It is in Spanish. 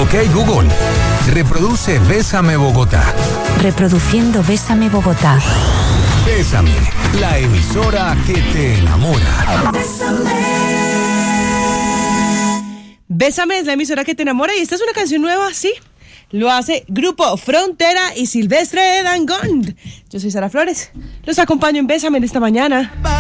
Ok, Google, reproduce Bésame Bogotá. Reproduciendo Bésame Bogotá. Bésame, la emisora que te enamora. Bésame es la emisora que te enamora y esta es una canción nueva, sí. Lo hace Grupo Frontera y Silvestre Dangond. Yo soy Sara Flores. Los acompaño en Bésame en esta mañana.